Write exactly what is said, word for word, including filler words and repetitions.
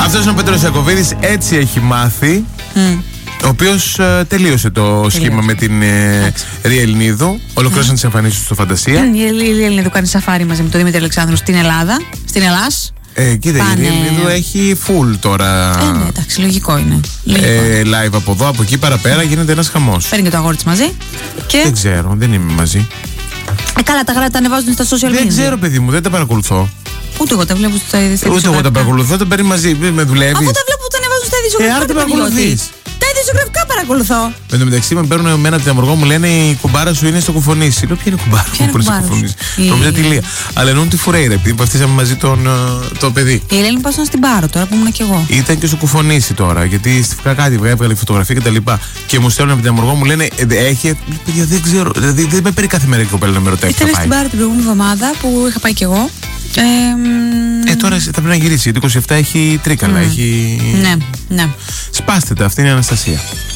Αυτός είναι ο Πέτρος Ιακωβίδης, έτσι έχει μάθει. Mm. Ο οποίος uh, τελείωσε το τελείωσε. σχήμα με την uh, Ρία Ελληνίδου. Ολοκλήρωσαν mm. τις εμφανίσεις του στο Φαντασία. Mm, η Ρία Ελληνίδου κάνει σαφάρι μαζί με τον Δημήτρη Αλεξάνδρου στην Ελλάδα. Στην Ελλάς. Ε, κοίτα, Πάνε... η Ρία Ελληνίδου έχει full τώρα. Ε, ναι, εντάξει, λογικό είναι. Λογικό. Ε, live από εδώ, από εκεί παραπέρα γίνεται ένας χαμός. Παίρνει και το αγόρι της μαζί. Και... Δεν ξέρω, δεν είμαι μαζί. Ε, καλά, τα γράμματα τα ανεβάζουν στα social media. Δεν ξέρω, παιδί μου, δεν τα παρακολουθώ. Ούτε εγώ τα βλέπω στα ειδησιογραφικά. Ούτε εγώ τα παρακολουθώ, τα παίρνει μαζί. Με δουλεύει. Αφού τα βλέπω που τα ανεβάζουν στα ειδησιογραφικά. Ε, άρα τα παρακολουθείς. Τα ειδησιογραφικά παρακολουθώ. Εν τω μεταξύ με παίρνουν εμένα την αμοργό μου, λένε η κουμπάρα σου είναι στο κουφονίσι. Λέω ποια είναι η κουμπάρα μου που είναι στο κουφονίσι. Νομίζω τη Λία. Αλλά εννοούν τη Φουρέιρα, επειδή βαφτίσαμε μαζί τον, το παιδί. Η Ελένη πάσουν στην Πάρο τώρα που ήμουν κι εγώ. Ήταν και στο κουφονίσι τώρα, γιατί στη κάτι έβγαλε φωτογραφία κτλ. Και, και μου στέλνουν από την αμοργό μου, λένε έχει. Παιδιά δεν ξέρω, δηλαδή δεν με παίρνει κάθε μέρα η κοπέλα να με ρωτάει. Ήταν στην Πάρο την προηγούμενη εβδομάδα που είχα πάει κι εγώ. Ε, ε, τώρα θα πρέπει να γυρίσει. Γιατί είκοσι επτά έχει τρίκαλα. Mm. Έχει... Ναι, ναι. Σπάστε τα, αυτή είναι η Αναστασία.